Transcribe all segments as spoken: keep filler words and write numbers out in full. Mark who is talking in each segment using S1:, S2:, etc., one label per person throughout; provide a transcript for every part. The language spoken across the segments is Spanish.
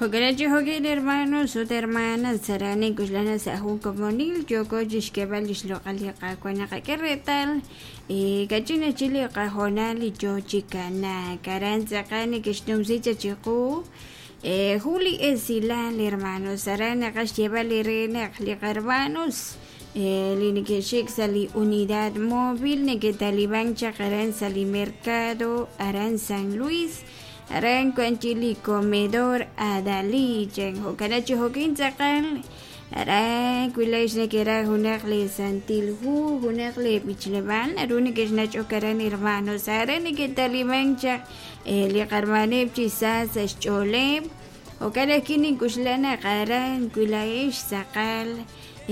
S1: Hogarachi Hogin hermanos, sus hermanas, Sarani, Kuslana, Sahu, Comonil, Yoko, Jishkebalish, Localica, Quanaca, Carretal, y Cachina Chile, Cajonal, y Jochicana, Caranzacani, Kishnumzita Chiku, Juli Esilal, hermanos, Sarana, Cashevali, Rena, Hermanos, Linikeshik Sali Unidad Móvil, Neke Talibán, Chacarán, Sali Mercado, Aran San Luis, Aran Cuanchili Comedor Adalí Chen Hokanachi Hokin Zakal Aran Kuilaish Nekera Hunakle Santilhu Hunakle Pichleban Aruni Keshnach Okaran hermanos Aran Neke Talibán Chak Likarmaneb Chisas Choleb Hokanakini Kuslana Aran Kuilaish Zakal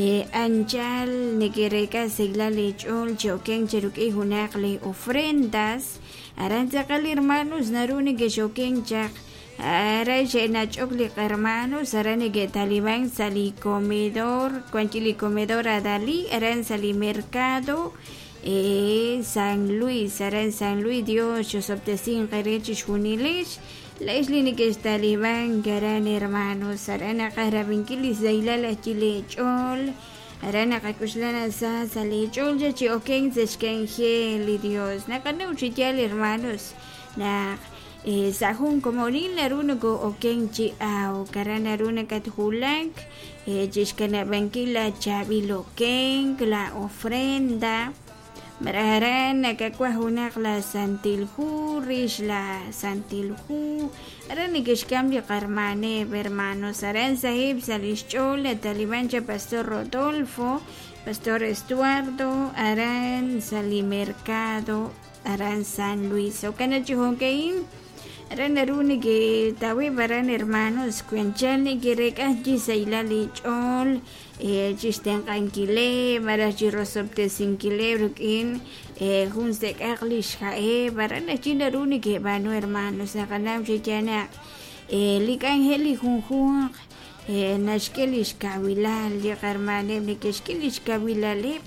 S1: Anchal Nekereka Sigla Lechol Choken Cheruki Hunakle Ofrendas Aranzakal hermanos naruni que shoken chak ara chena chokli hermanos arane que talibán sali comedor cuanchili comedor adali aran sali mercado eh, San Luis aran San Luis Dios chosoptesin qarechis juniles la islini que talibán garan hermanos arana qarabinkili zailala chilechol Arana kakuslana sa salechol ya chi oken seskengeli Dios na kana uchial hermanos na eh, sahun komorin naruna go oken chi au karana runa kathulank eh, chiskana bankila chabilo ken la ofrenda Maraharan nakakwahunak la santilhu rish la santilhu aran nikishkambio karmane hermanos aran sahib salischol la talibancha pastor Rodolfo pastor Estuardo aran salimercado aran San Luis okana chihonkein aran aruni que tawe baran hermanos cuenchani que rekaji saila lichol eh chisten kankile marachi rosopte sinkile rukin eh hunse kaklish hae barana china runi que bano hermanos nakanam chichana eh likangeli hunhun eh nashkelish kabilal ya karmane nikeshkelish kabilale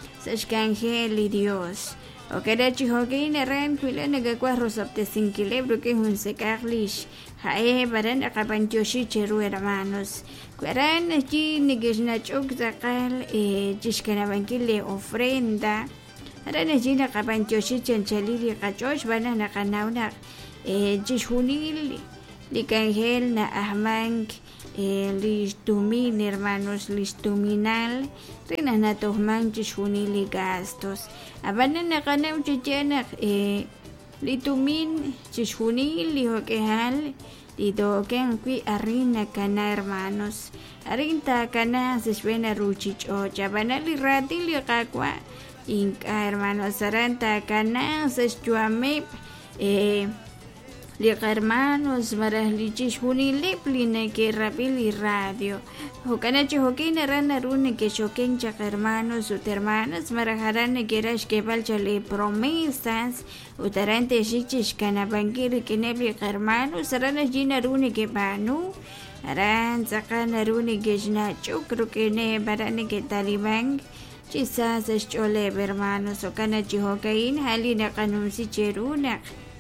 S1: sashkangeli Dios Okadachi hogein aran kuila nagakwa rosopte sinkile rukin hunse kaklish hae baran akapanchoshi cheru hermanos Kuaran aquí nigishna chok zakal eh chishkana bankile ofrenda aran allí na kapanchoshi chanchalili kachosh bana na kanauna eh chishunil likangel na ahmank eh listumin hermanos listuminal rena na tohman chishunili gastos abana na kanau chichana eh litumin chishunil lihokehal Dido ken kui arina kana hermanos arinta kana sesbena ruchicho chabanali ratili kakwa inka hermanos aranta kana seschuame eh Liga hermanos marahlichis hunile pline que rapili radio Hokanachi hokina rana rune que shoken chak hermanos ut hermanas maraharane que rash que valchale promesas utarante shichish kana bankiri que nebli hermanos rana jina rune que banu aran sakana rune que jna chukru que ne barane que talibang chisas chole hermanos Hokanachi hokain halina kanumsi cheruna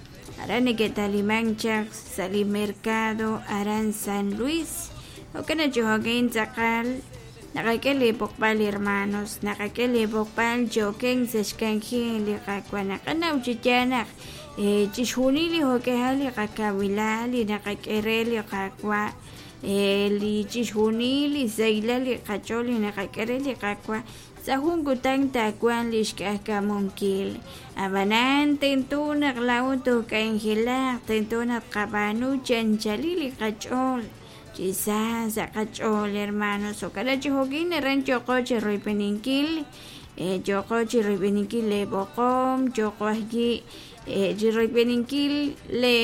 S1: Aran que Talimancha, Sali Mercado, Aran San Luis, o que no joguin zakal, nakakele pokpal hermanos, nakakele pokpal joken seskanghi li kakwana kana uchichanak, eh chishunili hokehali kakawilali nakakereli kakwa, eh li chishunili zailali kacholi nakakereli kakwa. Sahun kutang takwan lishkaka mungkil. Abanan tentunak lauto kainhilak tentunak kabanu chanchalili kachol. Chisa sa kachol hermanos. O kada chihogin ran chokoche roy peninkil. Eh chokoche roy peninkil le bokom. Chokoji eh roy peninkil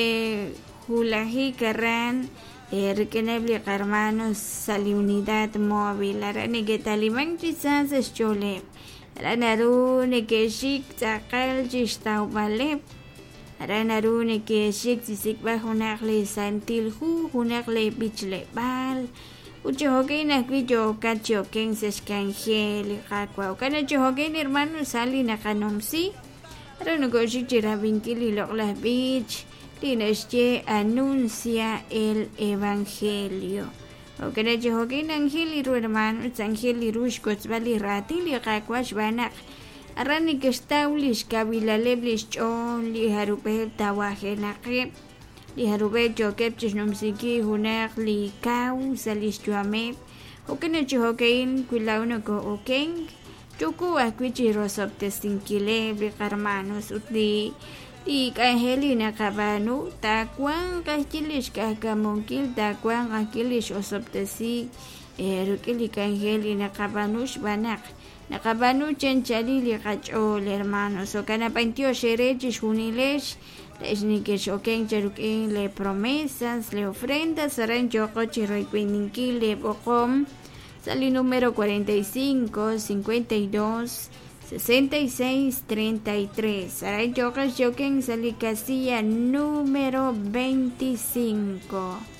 S1: le hulahi karan. Eh, rekenebli hermanos sali unidad móvil arane que talibán chisas chole aranarune que shik zakal chistau balep aranarune que shik sisik ba hunakle santilhu hunakle bichle bal ucho hokina kwicho kacho ken seskangel kakwa kana chohoken hermanos sali nakanomsi arano ko shik chira vinkili lokla beach Dinasye anuncia el evangelio. Okanache hokin angeli ru hermano, angeli rushkots vali ratili kakwash banak. Arani kestaulish kabilaleblish chon li harupel tawajenake. Li harupel chokepchish nomsiki hunak li kau salish chuame. Okanache hokin kuilauno ko okeng. Chuku akwichi rosop testinkile bli hermanos utli. Y Angelina Cabanu, Taquan, Castilish, Cacamonquil, Taquan, Aquilish, Osoptesi, Erukili, Angelina Cabanush, Banak, Nacabanu, Chenchalili, Cacho, hermanos, o Canapantio, Xerechis, Junilesh, Lesnikish, Oken, Cherukin, le promesas, le ofrendas, Sarancho, Cochi, Requininquil, le Bocom, Sali número cuarenta y cinco, cincuenta y dos. sesenta y seis, treinta y tres. Saray Yokas Yoken Sali casilla número veinticinco.